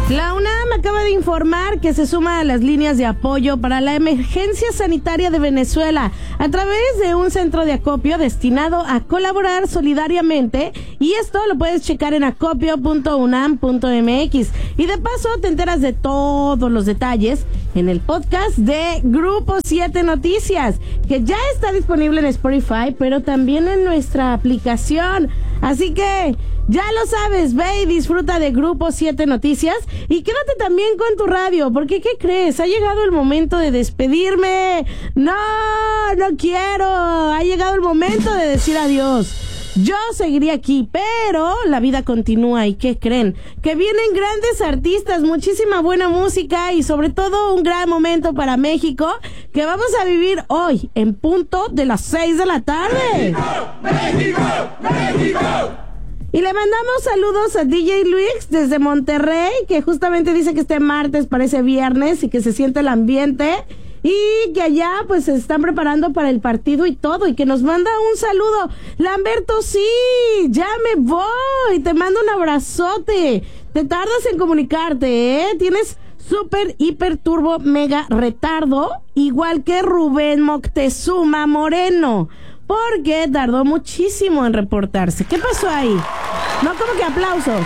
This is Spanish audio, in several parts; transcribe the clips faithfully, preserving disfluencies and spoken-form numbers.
La UNAM acaba de informar que se suma a las líneas de apoyo para la emergencia sanitaria de Venezuela a través de un centro de acopio destinado a colaborar solidariamente, y esto lo puedes checar en acopio punto unam punto mx. Y de paso te enteras de todos los detalles en el podcast de Grupo siete Noticias, que ya está disponible en Spotify, pero también en nuestra aplicación. Así que ya lo sabes, ve y disfruta de Grupo siete Noticias y quédate también con tu radio, porque ¿qué crees? Ha llegado el momento de despedirme. No, no quiero. Ha llegado el momento de decir adiós. Yo seguiría aquí, pero la vida continúa. ¿Y qué creen? Que vienen grandes artistas, muchísima buena música y sobre todo un gran momento para México que vamos a vivir hoy en punto de las seis de la tarde. ¡México! ¡México! ¡México! Y le mandamos saludos a D J Luis desde Monterrey, que justamente dice que este martes parece viernes y que se siente el ambiente. Y que allá pues se están preparando para el partido y todo, y que nos manda un saludo. Lamberto, sí, ya me voy, te mando un abrazote. Te tardas en comunicarte, ¿eh? Tienes súper, hiper, turbo, mega retardo, igual que Rubén Moctezuma Moreno, porque tardó muchísimo en reportarse. ¿Qué pasó ahí? No, como que aplausos.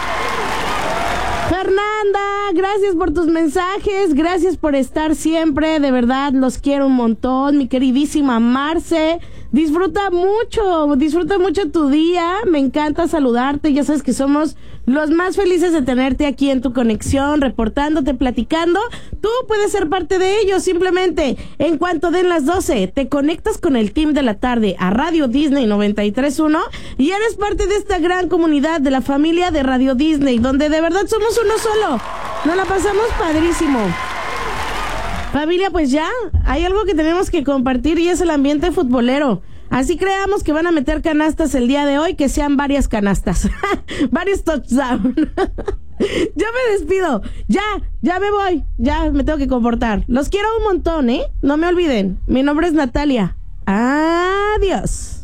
Fernanda, gracias por tus mensajes, gracias por estar siempre, de verdad los quiero un montón. Mi queridísima Marce, disfruta mucho, disfruta mucho tu día, me encanta saludarte, ya sabes que somos los más felices de tenerte aquí en tu conexión, reportándote, platicando. Tú puedes ser parte de ello, simplemente en cuanto den las doce, te conectas con el team de la tarde a Radio Disney noventa y tres punto uno y eres parte de esta gran comunidad de la familia de Radio Disney, donde de verdad somos uno solo. Nos la pasamos padrísimo. Familia, pues ya, hay algo que tenemos que compartir y es el ambiente futbolero. Así creamos que van a meter canastas el día de hoy, que sean varias canastas, varios touchdowns. Yo me despido, ya, ya me voy, ya me tengo que comportar. Los quiero un montón, ¿eh? No me olviden, mi nombre es Natalia. Adiós.